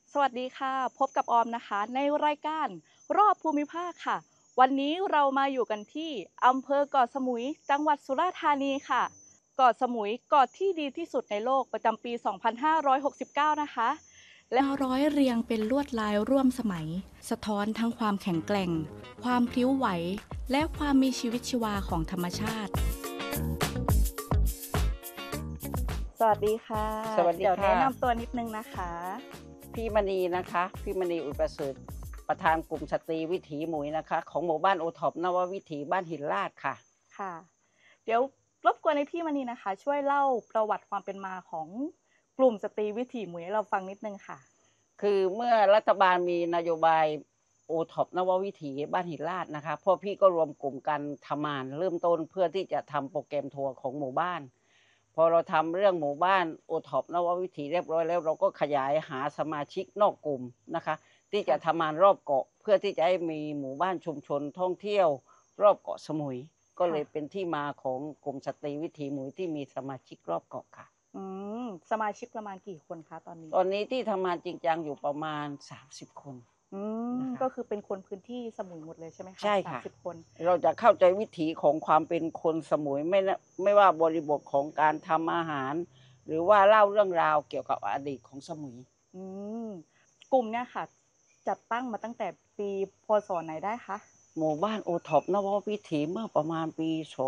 สวัสดีค่ะพบกับออมนะคะในรายการรอบภูมิภาคค่ะวันนี้เรามาอยู่กันที่อำเภอเกาะสมุยจังหวัดสุราษฎร์ธานีค่ะเกาะสมุยเกาะที่ดีที่สุดในโลกประจำปี 2569 นะคะและร้อยเรียงเป็นลวดลายร่วมสมัยสะท้อนทั้งความแข็งแกร่งความพลิ้วไหวและความมีชีวิตชีวาของธรรมชาติสวัสดีค่ะสวัสดีเดี๋ยวค่ะแนะนำตัวนิดนึงนะคะพี่มณีนะคะพี่มณีอุยประเสริฐประธานกลุ่มสตรีวิถีหมุยนะคะของหมู่บ้านโอท็อปนววิถีบ้านหินลาดค่ะค่ะเดี๋ยวรบกวนในพี่มณีนะคะช่วยเล่าประวัติความเป็นมาของกลุ่มสตรีวิถีหมุยให้เราฟังนิดนึงค่ะคือเมื่อรัฐบาลมีนโยบายโอท็อปนววิถีบ้านหินลาดนะคะพ่อพี่ก็รวมกลุ่มกันทำงานเริ่มต้นเพื่อที่จะทำโปรแกรมทัวร์ของหมู่บ้านพอเราทำเรื่องหมู่บ้านโอท็อปนววิถีเรียบร้อยแล้วเราก็ขยายหาสมาชิกนอกกลุ่มนะคะที่จะทำงานรอบเกาะเพื่อที่จะให้มีหมู่บ้านชุมชนท่องเที่ยวรอบเกาะสมุยก็เลยเป็นที่มาของกลุ่มสตรีวิถีหมุยที่มีสมาชิกรอบเกาะค่ะอืสมาชิกประมาณกี่คนคะตอนนี้ตอนนี้ที่ทำงานจริงจังอยู่ประมาณ30 คนอืนะคะก็คือเป็นคนพื้นที่สมุยหมดเลยใช่ไหมคะใช่ค่ะ 30 คนเราจะเข้าใจวิถีของความเป็นคนสมุยไม่ว่าบริบทของการทำอาหาร หรือว่าเล่าเรื่องราวเกี่ยวกับอดีตของสมุยอืมกลุ่มเนี่ยค่ะจัดตั้งมาตั้งแต่ปีพศไหนได้คะหมู่บ้านโอท็อปนววิถีเมื่อประมาณปี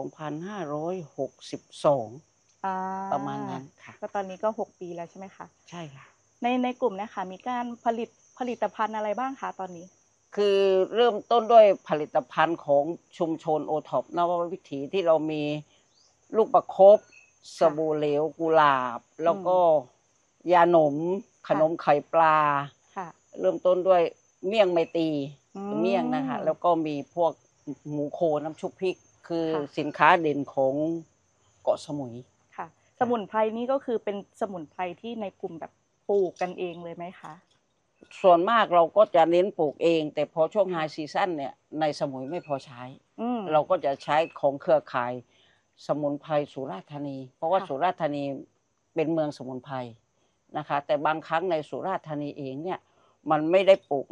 2562 อ่าประมาณนั้นค่ะก็ตอนนี้ก็6 ปีแล้วใช่ไหมคะใช่ค่ะในกลุ่มเนี่ยค่ะมีการผลิตภัณฑ์อะไรบ้างคะตอนนี้คือเริ่มต้นด้วยผลิตภัณฑ์ของชุมชนโอท็อปนววิถีที่เรามีลูกประคบสบู่เหลวกุหลาบ แล้วก็ยาหนมขนมไข่ปลาค่ะเริ่มต้นด้วยเมี่ยงไมตรีอืเมี่ยงนะคะแล้วก็มีพวกหมูโคน้ำชุบพริก คือค่ะสินค้าเด่นของเกาะสมุยค่ะสมุนไพรนี่ก็คือเป็นสมุนไพรที่ในกลุ่มแบบปลูกกันเองเลยไหมคะส่วนมากเราก็จะเน้นปลูกเอง แต่พอช่วงไฮซีซั่นเนี่ยในสมุยไม่พอใช้เราก็จะใช้ของเครือข่ายสมุนไพรสุราษฎร์ธานีเพราะว่าสุราษฎร์ธานีเป็นเมืองสมุนไพรนะคะแต่บางครั้งในสุราษฎร์ธานีเองเนี่ยมันไม่ได้ปลูก